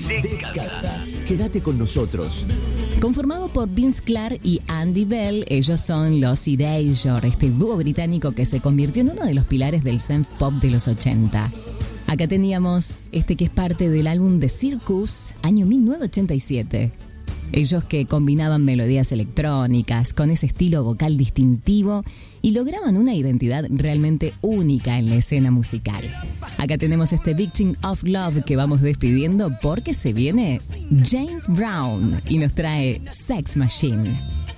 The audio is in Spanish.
Décadas. Quédate con nosotros. Conformado por Vince Clarke y Andy Bell, ellos son los Erasure, este dúo británico que se convirtió en uno de los pilares del synth pop de los 80. Acá teníamos este que es parte del álbum The Circus, año 1987. Ellos que combinaban melodías electrónicas con ese estilo vocal distintivo y lograban una identidad realmente única en la escena musical. Acá tenemos este Victim of Love que vamos despidiendo porque se viene James Brown y nos trae Sex Machine.